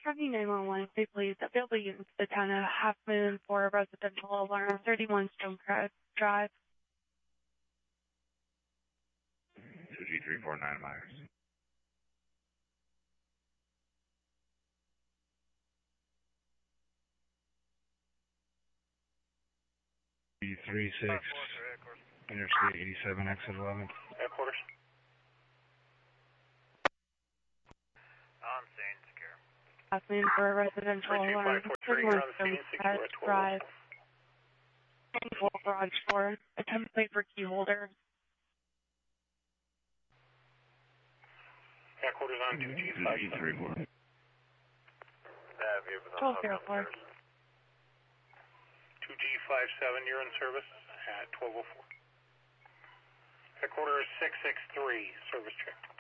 County 911, say please, available units to the town of Half Moon for a residential alarm, 31 Stonecrest Drive. 2G349 Myers. B36, Interstate 87, exit 11. Headquarters. On scene, secure. Half Moon for a residential alarm, 31 Stonecrest Drive. Full garage door, a template for key holder. Headquarters on 2G5. 1204. 2G57, you're in service at 1204. Headquarters 663, service check.